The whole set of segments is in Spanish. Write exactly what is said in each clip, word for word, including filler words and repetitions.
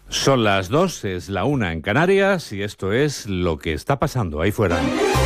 Son las dos, es la una en Canarias y esto es lo que está pasando ahí fuera.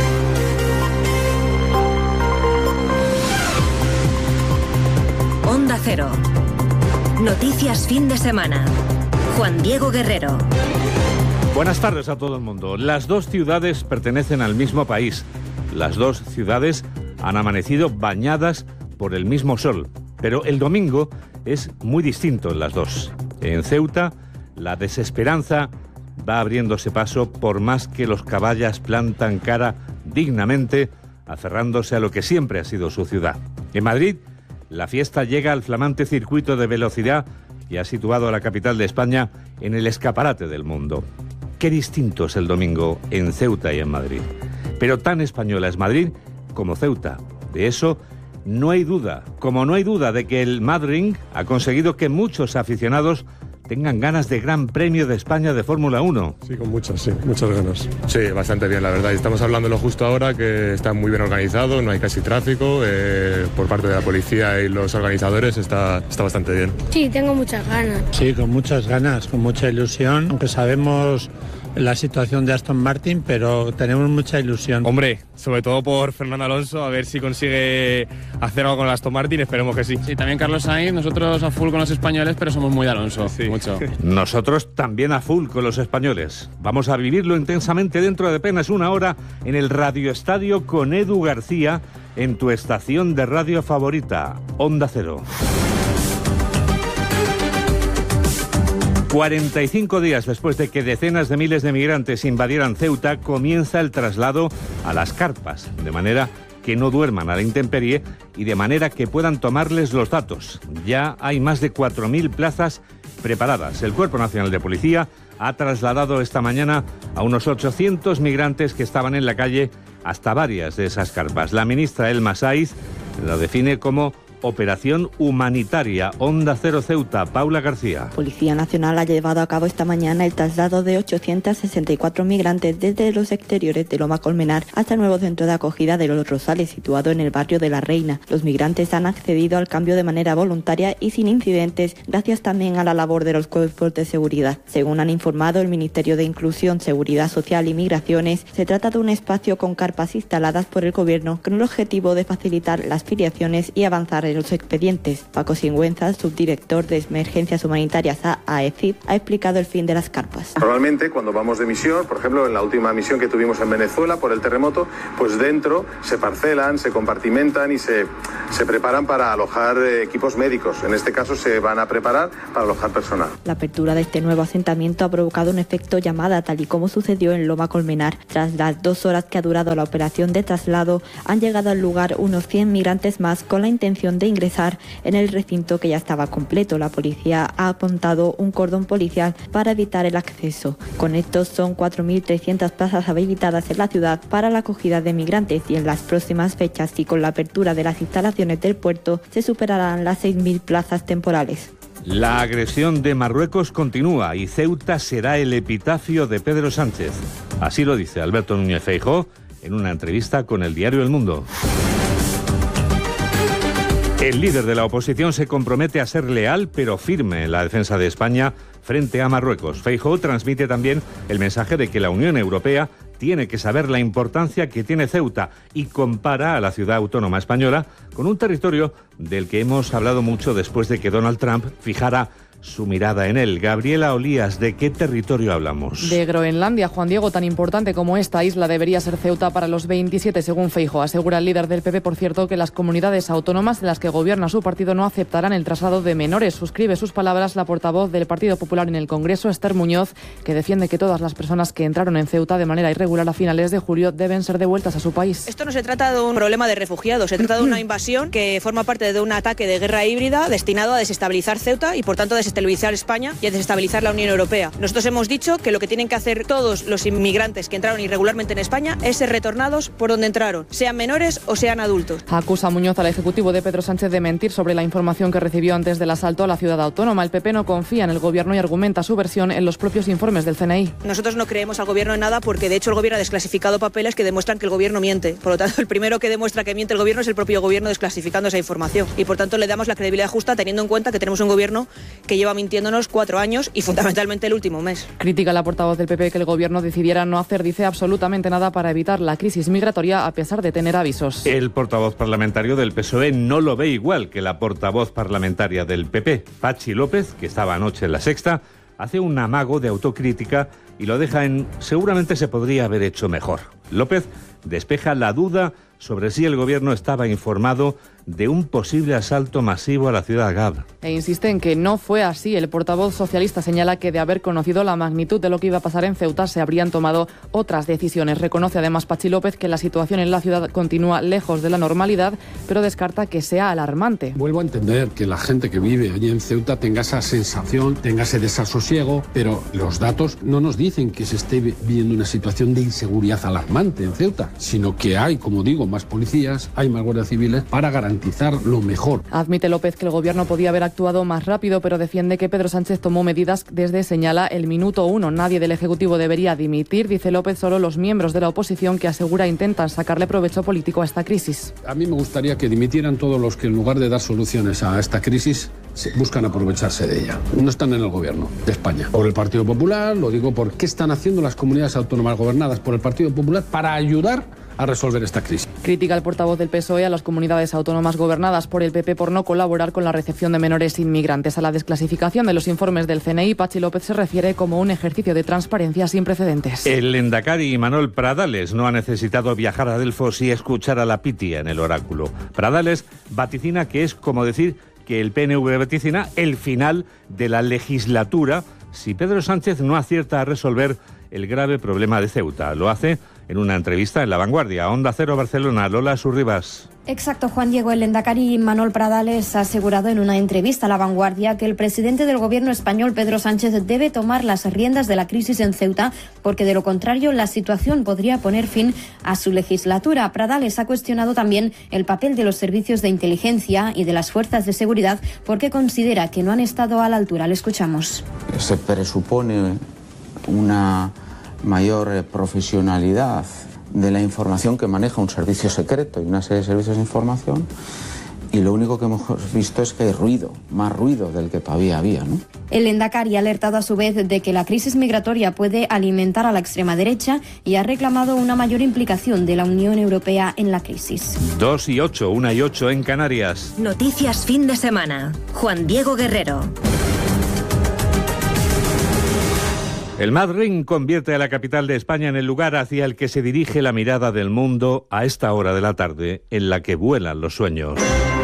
Onda Cero. Noticias fin de semana. Juan Diego Guerrero. Buenas tardes a todo el mundo. Las dos ciudades pertenecen al mismo país. Las dos ciudades han amanecido bañadas por el mismo sol. Pero el domingo es muy distinto en las dos. En Ceuta, la desesperanza va abriéndose paso por más que los caballas plantan cara dignamente, aferrándose a lo que siempre ha sido su ciudad. En Madrid, la fiesta llega al flamante circuito de velocidad y ha situado a la capital de España en el escaparate del mundo. Qué distinto es el domingo en Ceuta y en Madrid. Pero tan española es Madrid como Ceuta. De eso no hay duda. Como no hay duda de que el Madrid ha conseguido que muchos aficionados tengan ganas de Gran Premio de España de Fórmula uno. Sí, con muchas, sí, muchas ganas. Sí, bastante bien, la verdad. Y estamos hablándolo justo ahora, que está muy bien organizado, no hay casi tráfico, eh, por parte de la policía y los organizadores está, está bastante bien. Sí, tengo muchas ganas. Sí, con muchas ganas, con mucha ilusión, aunque sabemos la situación de Aston Martin, pero tenemos mucha ilusión. Hombre, sobre todo por Fernando Alonso, a ver si consigue hacer algo con el Aston Martin, esperemos que sí. Sí, también Carlos Sainz, nosotros a full con los españoles, pero somos muy de Alonso, sí. Mucho. Nosotros también a full con los españoles. Vamos a vivirlo intensamente dentro de apenas una hora en el Radio Estadio con Edu García en tu estación de radio favorita, Onda Cero. cuarenta y cinco días después de que decenas de miles de migrantes invadieran Ceuta, comienza el traslado a las carpas, de manera que no duerman a la intemperie y de manera que puedan tomarles los datos. Ya hay más de cuatro mil plazas preparadas. El Cuerpo Nacional de Policía ha trasladado esta mañana a unos ochocientos migrantes que estaban en la calle hasta varias de esas carpas. La ministra Elma Saiz la define como operación humanitaria. Onda Cero Ceuta, Paula García. Policía Nacional ha llevado a cabo esta mañana el traslado de ochocientos sesenta y cuatro migrantes desde los exteriores de Loma Colmenar hasta el nuevo centro de acogida de Los Rosales, situado en el barrio de La Reina. Los migrantes han accedido al cambio de manera voluntaria y sin incidentes, gracias también a la labor de los cuerpos de seguridad. Según han informado el Ministerio de Inclusión, Seguridad Social y Migraciones, se trata de un espacio con carpas instaladas por el Gobierno con el objetivo de facilitar las filiaciones y avanzar en los expedientes. Paco Singüenza, subdirector de Emergencias Humanitarias a AECID, ha explicado el fin de las carpas. Normalmente cuando vamos de misión, por ejemplo en la última misión que tuvimos en Venezuela por el terremoto, pues dentro se parcelan, se compartimentan y se, se preparan para alojar eh, equipos médicos. En este caso se van a preparar para alojar personal. La apertura de este nuevo asentamiento ha provocado un efecto llamada, tal y como sucedió en Loma Colmenar. Tras las dos horas que ha durado la operación de traslado, han llegado al lugar unos cien migrantes más con la intención de ingresar en el recinto que ya estaba completo. La policía ha apuntado un cordón policial para evitar el acceso. Con esto son cuatro mil trescientas plazas habilitadas en la ciudad para la acogida de migrantes y en las próximas fechas y con la apertura de las instalaciones del puerto se superarán las seis mil plazas temporales. La agresión de Marruecos continúa y Ceuta será el epitafio de Pedro Sánchez. Así lo dice Alberto Núñez Feijóo en una entrevista con el diario El Mundo. El líder de la oposición se compromete a ser leal pero firme en la defensa de España frente a Marruecos. Feijóo transmite también el mensaje de que la Unión Europea tiene que saber la importancia que tiene Ceuta y compara a la ciudad autónoma española con un territorio del que hemos hablado mucho después de que Donald Trump fijara su mirada en él. Gabriela Olías, ¿de qué territorio hablamos? De Groenlandia, Juan Diego. Tan importante como esta isla debería ser Ceuta para los veintisiete, según Feijóo. Asegura el líder del P P, por cierto, que las comunidades autónomas en las que gobierna su partido no aceptarán el traslado de menores. Suscribe sus palabras la portavoz del Partido Popular en el Congreso, Esther Muñoz, que defiende que todas las personas que entraron en Ceuta de manera irregular a finales de julio deben ser devueltas a su país. Esto no se trata de un problema de refugiados, se trata de una invasión que forma parte de un ataque de guerra híbrida destinado a desestabilizar Ceuta y, por tanto, a desestabilizar España y a desestabilizar la Unión Europea. Nosotros hemos dicho que lo que tienen que hacer todos los inmigrantes que entraron irregularmente en España es ser retornados por donde entraron, sean menores o sean adultos. Acusa Muñoz al Ejecutivo de Pedro Sánchez de mentir sobre la información que recibió antes del asalto a la ciudad autónoma. El P P no confía en el Gobierno y argumenta su versión en los propios informes del C N I. Nosotros no creemos al Gobierno en nada porque, de hecho, el Gobierno ha desclasificado papeles que demuestran que el Gobierno miente. Por lo tanto, el primero que demuestra que miente el Gobierno es el propio Gobierno desclasificando esa información. Y, por tanto, le damos la credibilidad justa teniendo en cuenta que tenemos un Gobierno que que lleva mintiéndonos cuatro años y fundamentalmente el último mes. Critica la portavoz del P P que el gobierno decidiera no hacer, dice, absolutamente nada para evitar la crisis migratoria a pesar de tener avisos. El portavoz parlamentario del P S O E no lo ve igual que la portavoz parlamentaria del P P. Pachi López, que estaba anoche en La Sexta, hace un amago de autocrítica y lo deja en seguramente se podría haber hecho mejor. López despeja la duda sobre si el gobierno estaba informado de un posible asalto masivo a la ciudad Gab. E insiste en que no fue así. El portavoz socialista señala que de haber conocido la magnitud de lo que iba a pasar en Ceuta se habrían tomado otras decisiones. Reconoce además Pachi López que la situación en la ciudad continúa lejos de la normalidad, pero descarta que sea alarmante. Vuelvo a entender que la gente que vive allí en Ceuta tenga esa sensación, tenga ese desasosiego, pero los datos no nos dicen que se esté viviendo una situación de inseguridad alarmante en Ceuta, sino que hay, como digo, más policías, hay más guardias civiles para garantizar lo mejor. Admite López que el gobierno podía haber actuado más rápido, pero defiende que Pedro Sánchez tomó medidas desde, señala, el minuto uno. Nadie del Ejecutivo debería dimitir, dice López, solo los miembros de la oposición que asegura intentan sacarle provecho político a esta crisis. A mí me gustaría que dimitieran todos los que en lugar de dar soluciones a esta crisis buscan aprovecharse de ella. No están en el gobierno de España. Por el Partido Popular, lo digo por qué están haciendo las comunidades autónomas gobernadas por el Partido Popular para ayudar a resolver esta crisis. Critica el portavoz del P S O E a las comunidades autónomas gobernadas por el P P por no colaborar con la recepción de menores inmigrantes. A la desclasificación de los informes del C N I, Pachi López se refiere como un ejercicio de transparencia sin precedentes. El lehendakari Imanol Pradales no ha necesitado viajar a Delfos y escuchar a la pitia en el oráculo. Pradales vaticina que es como decir que el P N V vaticina el final de la legislatura si Pedro Sánchez no acierta a resolver el grave problema de Ceuta. Lo hace en una entrevista en La Vanguardia. Onda Cero Barcelona, Lola Surribas. Exacto, Juan Diego. El lehendakari Imanol Pradales ha asegurado en una entrevista a La Vanguardia que el presidente del gobierno español, Pedro Sánchez, debe tomar las riendas de la crisis en Ceuta, porque de lo contrario la situación podría poner fin a su legislatura. Pradales ha cuestionado también el papel de los servicios de inteligencia y de las fuerzas de seguridad, porque considera que no han estado a la altura. Le escuchamos. Se presupone una mayor profesionalidad de la información que maneja un servicio secreto y una serie de servicios de información, y lo único que hemos visto es que hay ruido, más ruido del que todavía había, ¿no? El lehendakari ha alertado a su vez de que la crisis migratoria puede alimentar a la extrema derecha y ha reclamado una mayor implicación de la Unión Europea en la crisis. Dos y ocho, una y ocho en Canarias. Noticias fin de semana. Juan Diego Guerrero. El Madrid convierte a la capital de España en el lugar hacia el que se dirige la mirada del mundo a esta hora de la tarde, en la que vuelan los sueños.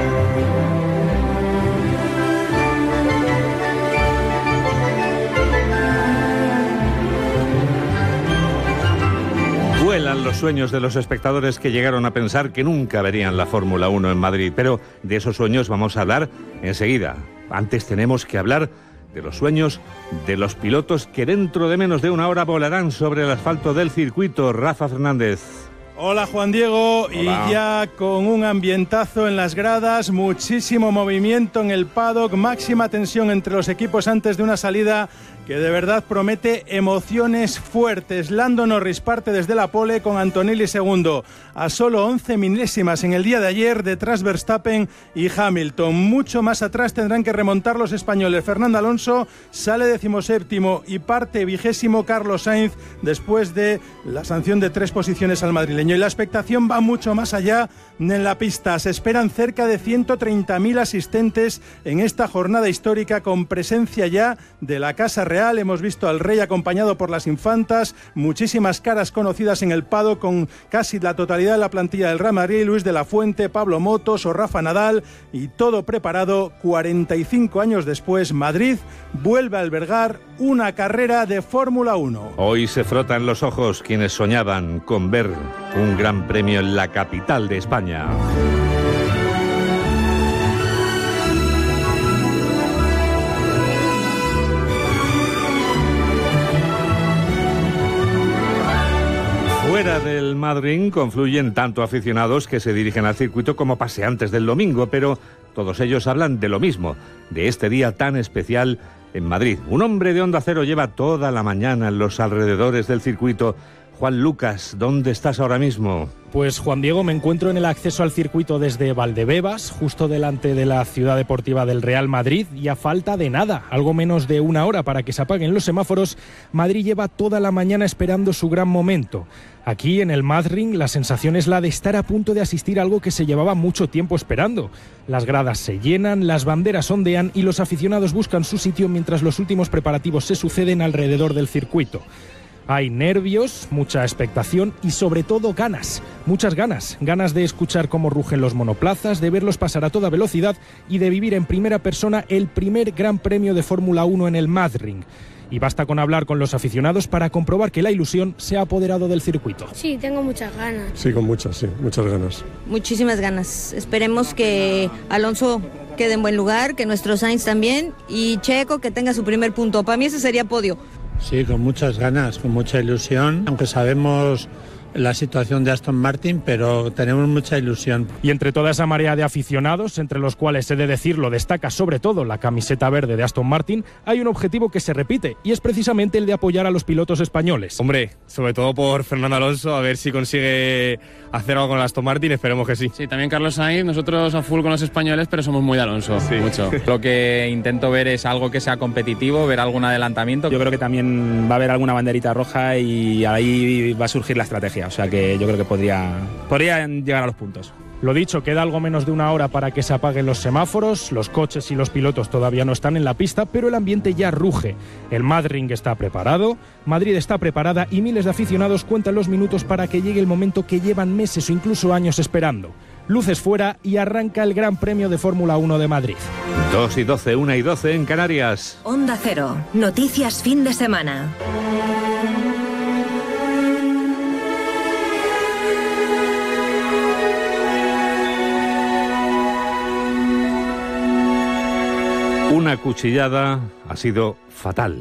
Vuelan los sueños de los espectadores que llegaron a pensar que nunca verían la Fórmula uno en Madrid, pero de esos sueños vamos a hablar enseguida. Antes tenemos que hablar de los sueños de los pilotos que dentro de menos de una hora volarán sobre el asfalto del circuito. Rafa Fernández. Hola Juan Diego. Hola. Y ya con un ambientazo en las gradas, muchísimo movimiento en el paddock, máxima tensión entre los equipos antes de una salida que de verdad promete emociones fuertes. Lando Norris parte desde la pole con Antonelli segundo, a solo once milésimas en el día de ayer, detrás Verstappen y Hamilton. Mucho más atrás tendrán que remontar los españoles. Fernando Alonso sale decimoséptimo y parte vigésimo Carlos Sainz después de la sanción de tres posiciones al madrileño. Y la expectación va mucho más allá en la pista. Se esperan cerca de ciento treinta mil asistentes en esta jornada histórica, con presencia ya de la Casa Real. Hemos visto al rey acompañado por las infantas, muchísimas caras conocidas en el paddock, con casi la totalidad de la plantilla del Real Madrid: Luis de la Fuente, Pablo Motos o Rafa Nadal, y todo preparado. cuarenta y cinco años después, Madrid vuelve a albergar una carrera de Fórmula uno. Hoy se frotan los ojos quienes soñaban con ver un gran premio en la capital de España. Fuera del Madrid confluyen tanto aficionados que se dirigen al circuito como paseantes del domingo, pero todos ellos hablan de lo mismo, de este día tan especial en Madrid. Un hombre de Onda Cero lleva toda la mañana en los alrededores del circuito. Juan Lucas, ¿dónde estás ahora mismo? Pues Juan Diego, me encuentro en el acceso al circuito desde Valdebebas, justo delante de la ciudad deportiva del Real Madrid, y a falta de nada, algo menos de una hora para que se apaguen los semáforos, Madrid lleva toda la mañana esperando su gran momento. Aquí en el Madrid la sensación es la de estar a punto de asistir a algo que se llevaba mucho tiempo esperando. Las gradas se llenan, las banderas ondean y los aficionados buscan su sitio mientras los últimos preparativos se suceden alrededor del circuito. Hay nervios, mucha expectación y sobre todo ganas, muchas ganas, ganas de escuchar cómo rugen los monoplazas, de verlos pasar a toda velocidad y de vivir en primera persona el primer Gran Premio de Fórmula uno en el Madrid. Y basta con hablar con los aficionados para comprobar que la ilusión se ha apoderado del circuito. Sí, tengo muchas ganas. Sí, con muchas, sí, muchas ganas. Muchísimas ganas. Esperemos que Alonso quede en buen lugar, que nuestro Sainz también y Checo que tenga su primer punto. Para mí ese sería podio. Sí, con muchas ganas, con mucha ilusión, aunque sabemos la situación de Aston Martin, pero tenemos mucha ilusión. Y entre toda esa marea de aficionados, entre los cuales, he de decirlo, destaca sobre todo la camiseta verde de Aston Martin, hay un objetivo que se repite, y es precisamente el de apoyar a los pilotos españoles. Hombre, sobre todo por Fernando Alonso, a ver si consigue hacer algo con el Aston Martin, esperemos que sí. Sí, también Carlos Sainz, nosotros a full con los españoles, pero somos muy de Alonso, sí. Mucho. Lo que intento ver es algo que sea competitivo, ver algún adelantamiento. Yo creo que también va a haber alguna banderita roja y ahí va a surgir la estrategia, o sea que yo creo que podría, podrían llegar a los puntos. Lo dicho, queda algo menos de una hora para que se apaguen los semáforos, los coches y los pilotos todavía no están en la pista, pero el ambiente ya ruge. El Madrid está preparado, Madrid está preparada y miles de aficionados cuentan los minutos para que llegue el momento que llevan meses o incluso años esperando. Luces fuera y arranca el Gran Premio de Fórmula uno de Madrid. dos y doce, una y doce en Canarias. Onda Cero, noticias fin de semana. Una cuchillada ha sido fatal.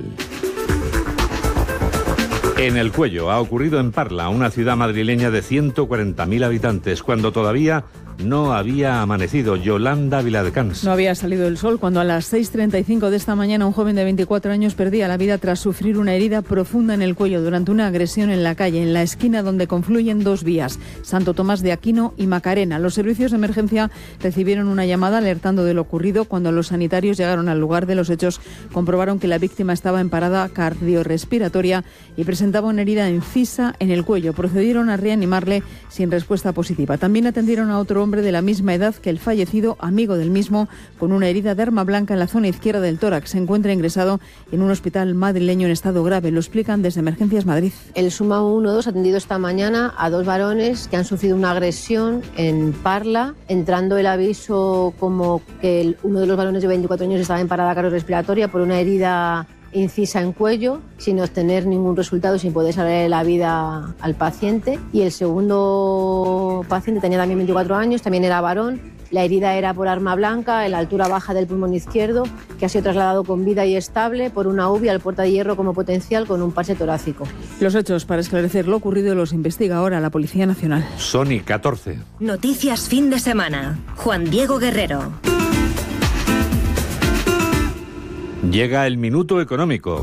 En el cuello ha ocurrido en Parla, una ciudad madrileña de ciento cuarenta mil habitantes, cuando todavía no había amanecido. Yolanda Viladecans. No había salido el sol cuando a las seis treinta y cinco de esta mañana un joven de veinticuatro años perdía la vida tras sufrir una herida profunda en el cuello durante una agresión en la calle, en la esquina donde confluyen dos vías, Santo Tomás de Aquino y Macarena. Los servicios de emergencia recibieron una llamada alertando de lo ocurrido. Cuando los sanitarios llegaron al lugar de los hechos, comprobaron que la víctima estaba en parada cardiorrespiratoria y presentaba una herida incisa en el cuello. Procedieron a reanimarle sin respuesta positiva. También atendieron a otro hombre de la misma edad que el fallecido, amigo del mismo, con una herida de arma blanca en la zona izquierda del tórax. Se encuentra ingresado en un hospital madrileño en estado grave. Lo explican desde Emergencias Madrid. El Suma uno dos ha atendido esta mañana a dos varones que han sufrido una agresión en Parla, entrando el aviso como que el, uno de los varones de veinticuatro años estaba en parada cardiorrespiratoria por una herida incisa en cuello, sin obtener ningún resultado, sin poder salvar la vida al paciente. Y el segundo paciente tenía también veinticuatro años, también era varón. La herida era por arma blanca en la altura baja del pulmón izquierdo, que ha sido trasladado con vida y estable por una U B I al Puerta de Hierro como potencial con un parche torácico. Los hechos para esclarecer lo ocurrido los investiga ahora la Policía Nacional. Sony catorce. Noticias fin de semana. Juan Diego Guerrero. Llega el minuto económico.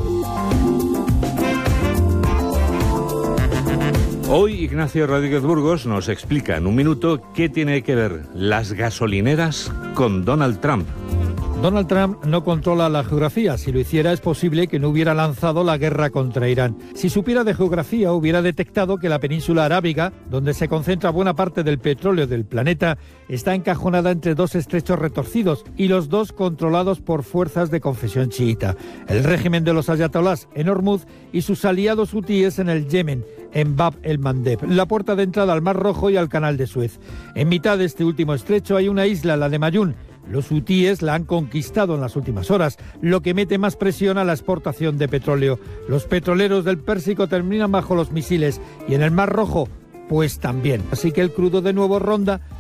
Hoy Ignacio Rodríguez Burgos nos explica en un minuto qué tiene que ver las gasolineras con Donald Trump. Donald Trump no controla la geografía. Si lo hiciera, es posible que no hubiera lanzado la guerra contra Irán. Si supiera de geografía, hubiera detectado que la península arábiga, donde se concentra buena parte del petróleo del planeta, está encajonada entre dos estrechos retorcidos y los dos controlados por fuerzas de confesión chiita. El régimen de los ayatolás en Hormuz y sus aliados hutíes en el Yemen, en Bab el-Mandeb, la puerta de entrada al Mar Rojo y al Canal de Suez. En mitad de este último estrecho hay una isla, la de Mayún. Los hutíes la han conquistado en las últimas horas, lo que mete más presión a la exportación de petróleo. Los petroleros del Pérsico terminan bajo los misiles y en el Mar Rojo, pues también. Así que el crudo de nuevo ronda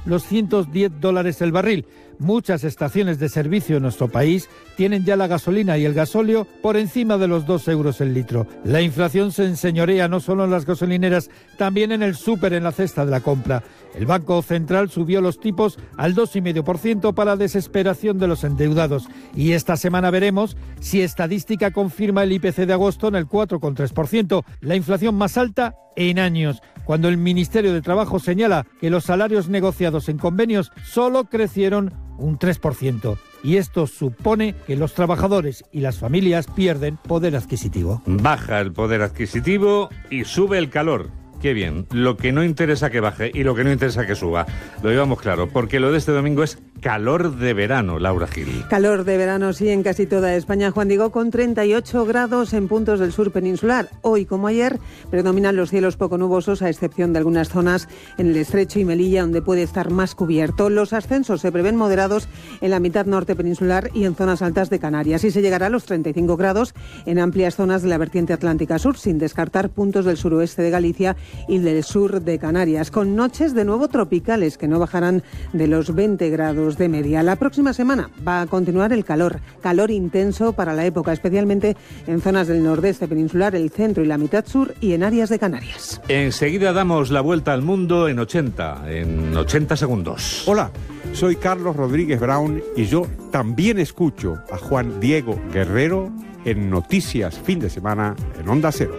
los ciento diez dólares el barril. Muchas estaciones de servicio en nuestro país tienen ya la gasolina y el gasóleo por encima de los dos euros el litro. La inflación se enseñorea no solo en las gasolineras, también en el súper, en la cesta de la compra. El Banco Central subió los tipos al dos coma cinco por ciento para desesperación de los endeudados. Y esta semana veremos si estadística confirma el I P C de agosto en el cuatro coma tres por ciento, la inflación más alta en años, cuando el Ministerio de Trabajo señala que los salarios negociados en convenios solo crecieron un tres por ciento. Y esto supone que los trabajadores y las familias pierden poder adquisitivo. Baja el poder adquisitivo y sube el calor. Qué bien. Lo que no interesa que baje y lo que no interesa que suba. Lo llevamos claro, porque lo de este domingo es calor de verano, Laura Gil. Calor de verano, sí, en casi toda España, Juan Diego, con treinta y ocho grados en puntos del sur peninsular. Hoy, como ayer, predominan los cielos poco nubosos, a excepción de algunas zonas en el Estrecho y Melilla, donde puede estar más cubierto. Los ascensos se prevén moderados en la mitad norte peninsular y en zonas altas de Canarias. Y se llegará a los treinta y cinco grados en amplias zonas de la vertiente atlántica sur, sin descartar puntos del suroeste de Galicia y del sur de Canarias, con noches de nuevo tropicales que no bajarán de los veinte grados de media. La próxima semana va a continuar el calor, calor intenso para la época, especialmente en zonas del nordeste peninsular, el centro y la mitad sur y en áreas de Canarias. Enseguida damos la vuelta al mundo en ochenta, en ochenta segundos. Hola, soy Carlos Rodríguez Brown y yo también escucho a Juan Diego Guerrero en Noticias Fin de Semana en Onda Cero.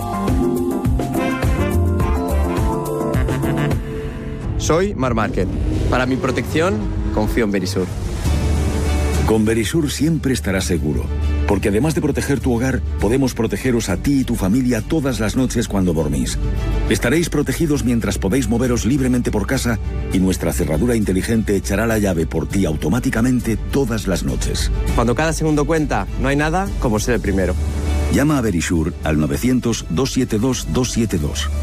Soy Mar Márquez. Para mi protección, confío en Verisur. Con Verisur siempre estarás seguro, porque además de proteger tu hogar, podemos protegeros a ti y tu familia todas las noches cuando dormís. Estaréis protegidos mientras podéis moveros libremente por casa y nuestra cerradura inteligente echará la llave por ti automáticamente todas las noches. Cuando cada segundo cuenta, no hay nada como ser el primero. Llama a Verisur al novecientos, doscientos setenta y dos, doscientos setenta y dos.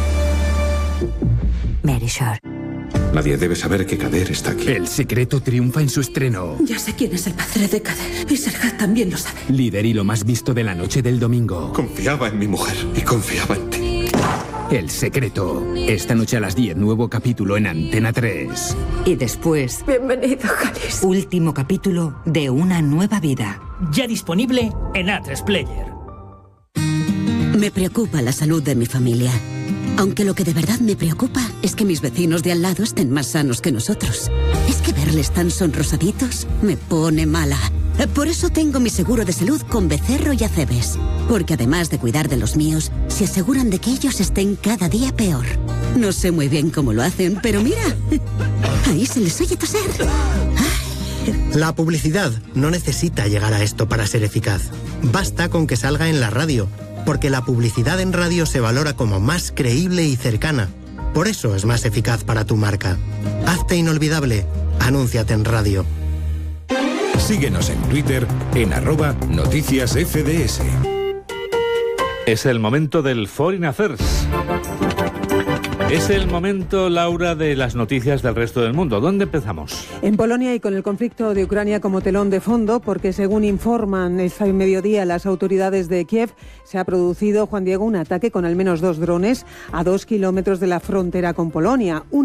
Verisur. Nadie debe saber que Kader está aquí. El secreto triunfa en su estreno. Ya sé quién es el padre de Kader. Y Serhat también lo sabe. Líder y lo más visto de la noche del domingo. Confiaba en mi mujer y confiaba en ti. El secreto. Esta noche a las diez, nuevo capítulo en Antena tres. Y después... Bienvenido, Jalis. Último capítulo de Una nueva vida. Ya disponible en A tres Player. Me preocupa la salud de mi familia. Aunque lo que de verdad me preocupa es que mis vecinos de al lado estén más sanos que nosotros. Es que verles tan sonrosaditos me pone mala. Por eso tengo mi seguro de salud con Becerro y Acebes. Porque además de cuidar de los míos, se aseguran de que ellos estén cada día peor. No sé muy bien cómo lo hacen, pero mira, ahí se les oye toser. La publicidad no necesita llegar a esto para ser eficaz. Basta con que salga en la radio. Porque la publicidad en radio se valora como más creíble y cercana. Por eso es más eficaz para tu marca. Hazte inolvidable. Anúnciate en radio. Síguenos en Twitter en arroba noticias F D S. Es el momento del Foreign Affairs. Es el momento, Laura, de las noticias del resto del mundo. ¿Dónde empezamos? En Polonia y con el conflicto de Ucrania como telón de fondo, porque según informan esta mediodía las autoridades de Kiev, se ha producido, Juan Diego, un ataque con al menos dos drones a dos kilómetros de la frontera con Polonia. Un